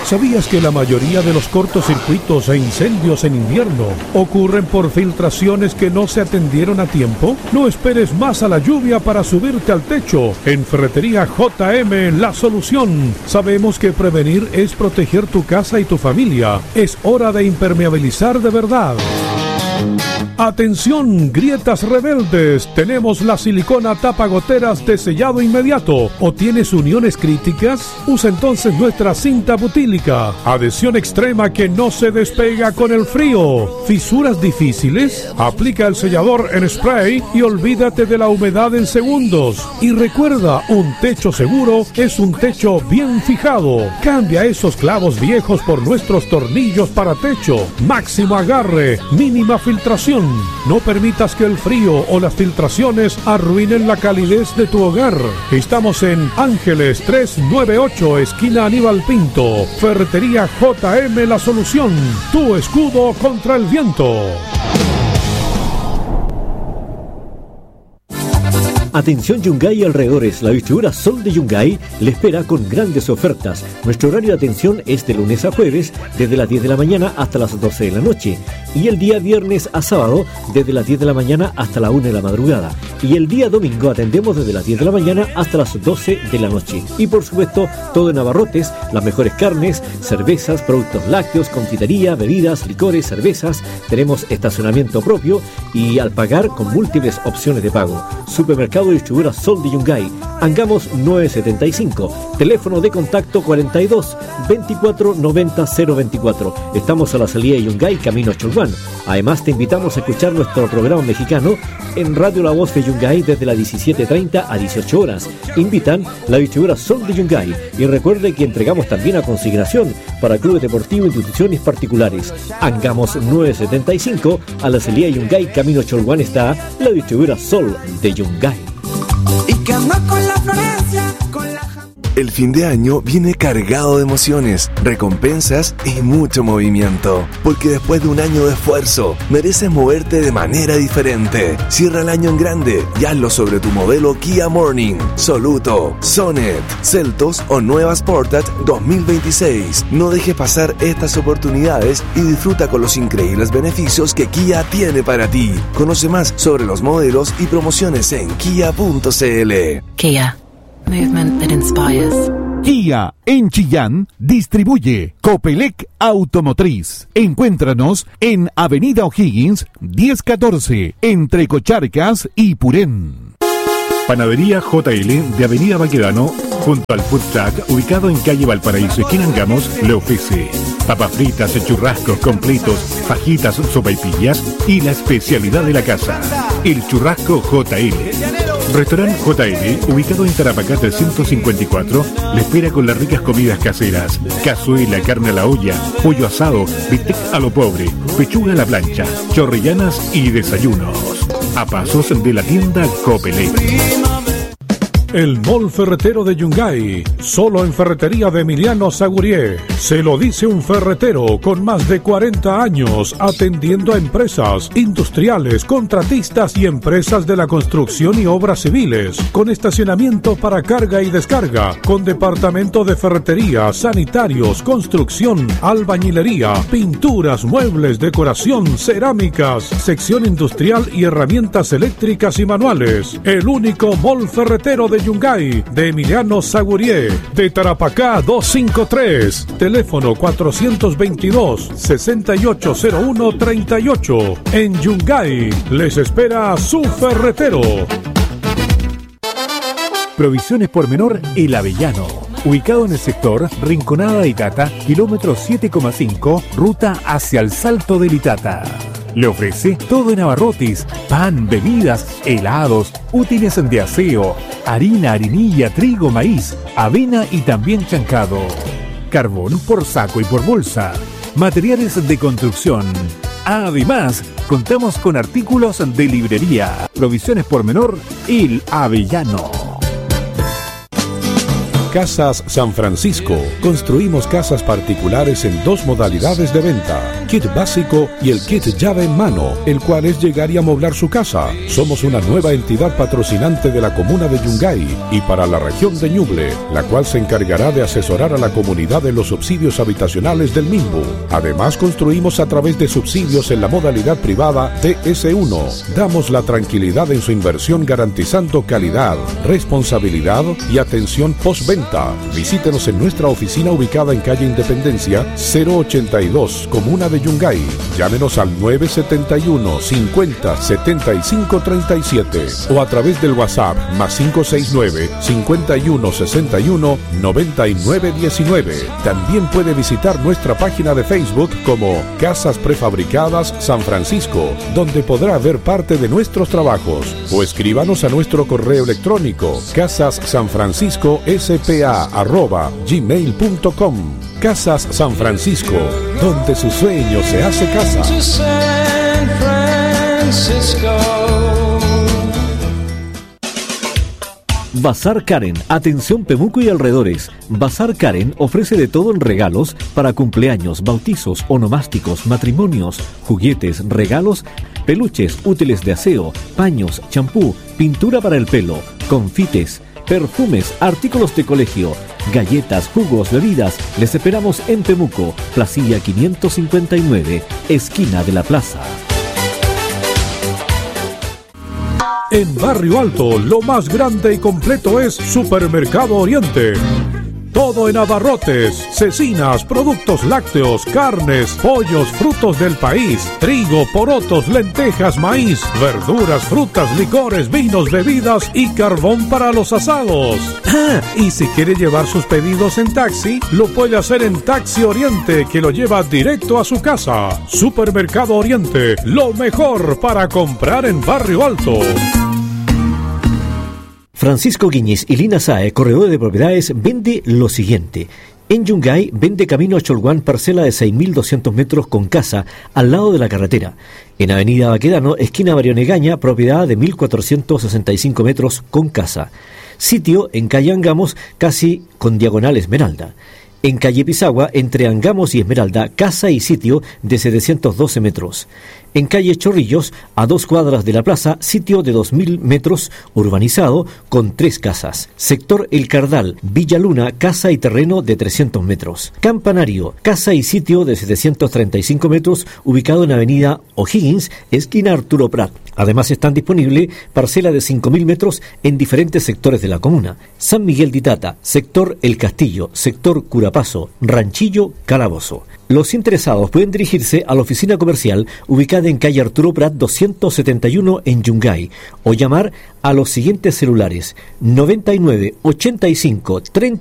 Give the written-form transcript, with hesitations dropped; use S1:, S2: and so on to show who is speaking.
S1: ¿Sabías que la mayoría de los cortocircuitos e incendios en invierno ocurren por filtraciones que no se atendieron a tiempo? No esperes más a la lluvia para subirte al techo. En Ferretería JM, la solución. Sabemos que prevenir es proteger tu casa y tu familia. Es hora de impermeabilizar de verdad. Atención, grietas rebeldes, tenemos la silicona tapa goteras de sellado inmediato. ¿O tienes uniones críticas? Usa entonces nuestra cinta butílica. Adhesión extrema que no se despega con el frío. ¿Fisuras difíciles? Aplica el sellador en spray y olvídate de la humedad en segundos. Y recuerda, un techo seguro es un techo bien fijado. Cambia esos clavos viejos por nuestros tornillos para techo. Máximo agarre, mínima filtración. No permitas que el frío o las filtraciones arruinen la calidez de tu hogar. Estamos en Ángeles 398, esquina Aníbal Pinto. Ferretería JM, la solución. Tu escudo contra el viento.
S2: Atención Yungay y alrededores, la distribuidora Sol de Yungay le espera con grandes ofertas. Nuestro horario de atención es de lunes a jueves, desde las 10 de la mañana hasta las 12 de la noche. Y el día viernes a sábado, desde las 10 de la mañana hasta la 1 de la madrugada. Y el día domingo atendemos desde las 10 de la mañana hasta las 12 de la noche. Y por supuesto, todo en abarrotes, las mejores carnes, cervezas, productos lácteos, confitería, bebidas, licores, cervezas. Tenemos estacionamiento propio y al pagar con múltiples opciones de pago. Supermercado distribuidora Sol de Yungay, Angamos 975, teléfono de contacto 42 24 90 024. Estamos a la salida de Yungay, camino a Cholguán. Además te invitamos a escuchar nuestro programa mexicano en Radio La Voz de Yungay desde las 17:30 a 18 horas. Invitan la distribuidora Sol de Yungay y recuerde que entregamos también a consignación para clubes deportivos e instituciones particulares. Angamos 975, a la salida de Yungay, camino a Cholguán está la distribuidora Sol de Yungay.
S3: Y que ando con la Florencia, con la...
S4: El fin de año viene cargado de emociones, recompensas y mucho movimiento. Porque después de un año de esfuerzo, mereces moverte de manera diferente. Cierra el año en grande y hazlo sobre tu modelo Kia Morning, Soluto, Sonet, Seltos o nueva Sportage 2026. No dejes pasar estas oportunidades y disfruta con los increíbles beneficios que Kia tiene para ti. Conoce más sobre los modelos y promociones en kia.cl.
S5: Kia. Movement that inspires.
S6: Kia en Chillán distribuye Copelec Automotriz. Encuéntranos en Avenida O'Higgins 1014 entre Cocharcas y Purén.
S7: Panadería JL de Avenida Baquedano, junto al Food Truck, ubicado en calle Valparaíso, esquina Angamos, le ofrece papas fritas, churrascos completos, fajitas, sopaipillas y la especialidad de la casa, el churrasco JL. Restaurante JL, ubicado en Tarapacá 354, le espera con las ricas comidas caseras, cazuela, carne a la olla, pollo asado, bistec a lo pobre, pechuga a la plancha, chorrillanas y desayunos. A pasos de la tienda Copelec.
S1: El Mall Ferretero de Yungay, solo en Ferretería de Emiliano Sagurié. Se lo dice un ferretero con más de 40 años atendiendo a empresas, industriales, contratistas y empresas de la construcción y obras civiles, con estacionamiento para carga y descarga, con departamento de ferretería, sanitarios, construcción, albañilería, pinturas, muebles, decoración, cerámicas, sección industrial y herramientas eléctricas y manuales. El único Mall Ferretero de Yungay, de Emiliano Sagurié, de Tarapacá 253, teléfono 422-680138. En Yungay les espera su ferretero.
S8: Provisiones por menor El Avellano, ubicado en el sector Rinconada Itata, kilómetro 7,5, ruta hacia el Salto del Itata. Le ofrece todo en abarrotes, pan, bebidas, helados, útiles de aseo, harina, harinilla, trigo, maíz, avena y también chancado. Carbón por saco y por bolsa. Materiales de construcción. Además, contamos con artículos de librería. Provisiones por menor El Avellano.
S1: Casas San Francisco. Construimos casas particulares en 2 modalidades de venta: kit básico y el kit llave en mano, el cual es llegar y amoblar su casa. Somos una nueva entidad patrocinante de la comuna de Yungay y para la región de Ñuble, la cual se encargará de asesorar a la comunidad en los subsidios habitacionales del mismo. Además, construimos a través de subsidios en la modalidad privada TS1. Damos la tranquilidad en su inversión garantizando calidad, responsabilidad y atención postventa. Visítenos en nuestra oficina ubicada en calle Independencia 082, comuna de Yungay. Llámenos al 971 50 75 37 o a través del WhatsApp +569 51 61 99 19. También puede visitar nuestra página de Facebook como Casas Prefabricadas San Francisco, donde podrá ver parte de nuestros trabajos, o escríbanos a nuestro correo electrónico casassanfrancisco.spa@gmail.com. Casas San Francisco, donde su sueño se hace casa.
S2: Bazar Karen, atención Pemuco y alrededores. Bazar Karen ofrece de todo en regalos para cumpleaños, bautizos, onomásticos, matrimonios, juguetes, regalos, peluches, útiles de aseo, paños, champú, pintura para el pelo, confites, perfumes, artículos de colegio, galletas, jugos, bebidas. Les esperamos en Pemuco, Placilla 559, esquina de la plaza.
S1: En Barrio Alto, lo más grande y completo es Supermercado Oriente. Todo en abarrotes, cecinas, productos lácteos, carnes, pollos, frutos del país, trigo, porotos, lentejas, maíz, verduras, frutas, licores, vinos, bebidas y carbón para los asados. Y si quiere llevar sus pedidos en taxi, lo puede hacer en Taxi Oriente, que lo lleva directo a su casa. Supermercado Oriente, lo mejor para comprar en Barrio Alto.
S2: Francisco Guiñez y Lina Sae, corredor de propiedades, vende lo siguiente. En Yungay vende camino a Cholguán parcela de 6.200 metros con casa al lado de la carretera. En Avenida Baquedano, esquina Barionegaña, propiedad de 1.465 metros con casa. Sitio en calle Angamos, casi con diagonal Esmeralda. En calle Pisagua, entre Angamos y Esmeralda, casa y sitio de 712 metros. En calle Chorrillos, a 2 cuadras de la plaza, sitio de 2.000 metros, urbanizado, con 3 casas. Sector El Cardal, Villa Luna, casa y terreno de 300 metros. Campanario, casa y sitio de 735 metros, ubicado en avenida O'Higgins, esquina Arturo Prat. Además están disponibles parcela de 5.000 metros en diferentes sectores de la comuna. San Miguel de Itata, sector El Castillo, sector Curapazo, Ranchillo, Calabozo. Los interesados pueden dirigirse a la oficina comercial ubicada en calle Arturo Prat 271 en Yungay o llamar a los siguientes celulares: 99 85 30